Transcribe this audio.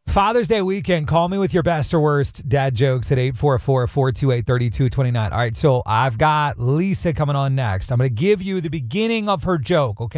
Father's Day weekend, call me with your best or worst dad jokes at 844-428-3229. All right, so I've got Lisa coming on next. I'm going to give you the beginning of her joke, okay?